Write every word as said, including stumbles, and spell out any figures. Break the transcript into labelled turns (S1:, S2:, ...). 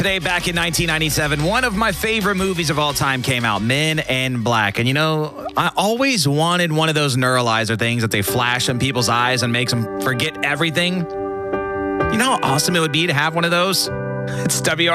S1: Today, back in nineteen ninety-seven, one of my favorite movies of all time came out, Men in Black. And you know, I always wanted one of those neuralizer things that they flash in people's eyes and makes them forget everything. You know how awesome it would be to have one of those? It's W R